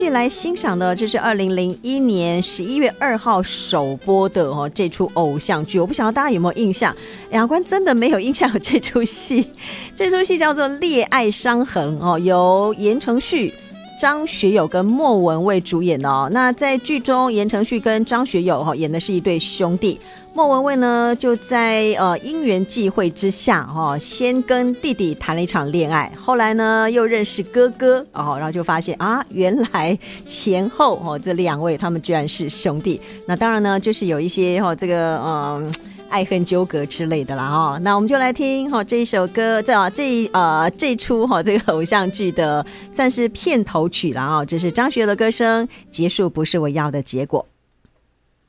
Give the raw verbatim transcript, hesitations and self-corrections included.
来欣赏的这是二零零一年十一月二号首播的哦这出偶像剧，我不晓得大家有没有印象？雅官真的没有印象有这出戏，这出戏叫做《恋爱伤痕》哦，由言承旭、张学友跟莫文蔚主演哦。那在剧中，言承旭跟张学友哈演的是一对兄弟，莫文蔚呢就在呃因缘际会之下哈、哦，先跟弟弟谈了一场恋爱，后来呢又认识哥哥哦，然后就发现啊，原来前后哦这两位他们居然是兄弟。那当然呢，就是有一些哦这个嗯。爱恨纠葛之类的啦哈、哦，那我们就来听哈、哦、这一首歌，这这呃这出哈、哦、这个偶像剧的算是片头曲啦啊、哦，这是张学友的歌声，结束不是我要的结果。